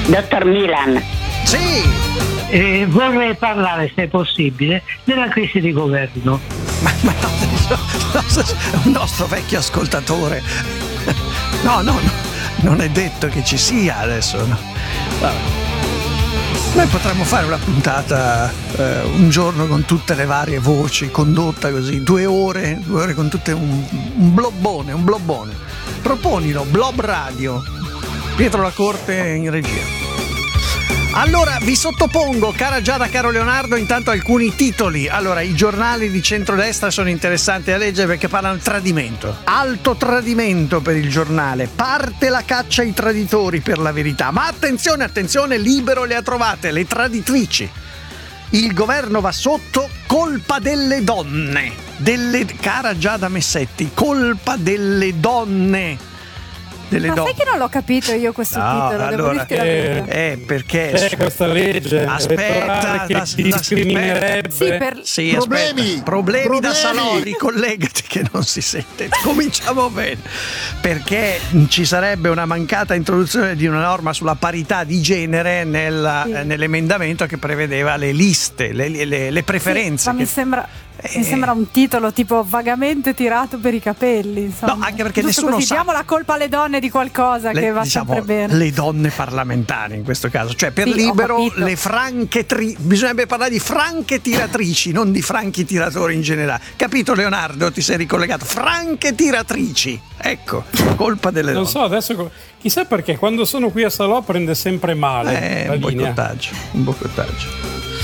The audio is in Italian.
Dottor Milan. Sì! Vorrei parlare, se è possibile, della crisi di governo. Ma è un nostro vecchio ascoltatore. No, non è detto che ci sia adesso. No. Vabbè. Noi potremmo fare una puntata un giorno con tutte le varie voci, condotta così, 2 ore con tutte un blobbone. Proponilo, Blob Radio. Pietro La Corte in regia. Allora vi sottopongo, cara Giada, caro Leonardo, intanto alcuni titoli. Allora, i giornali di centrodestra sono interessanti da leggere perché parlano di tradimento. Alto tradimento per il giornale. Parte la caccia ai traditori, per La Verità. Ma attenzione, Libero le ha trovate, le traditrici. Il governo va sotto, colpa delle donne. Cara Giada Messetti, colpa delle donne. Sai che non l'ho capito io questo titolo, devo dirti la verità. Perché c'è questa legge aspetta che discriminerebbe. Problemi da salò, ricollegati che non si sente. Cominciamo bene, perché ci sarebbe una mancata introduzione di una norma sulla parità di genere nell'emendamento che prevedeva le liste, le preferenze. Sì, ma mi sembra un titolo tipo vagamente tirato per i capelli, insomma. No, anche perché giusto nessuno così, sa. diamo la colpa alle donne di qualcosa che va sempre bene. Le donne parlamentari in questo caso, cioè per Libero le franche bisognerebbe parlare di franche tiratrici, non di franchi tiratori in generale. Capito, Leonardo? Ti sei ricollegato. Franche tiratrici. Ecco, colpa delle donne. Non so, adesso chissà perché quando sono qui a Salò prende sempre male la un linea. boicottaggio.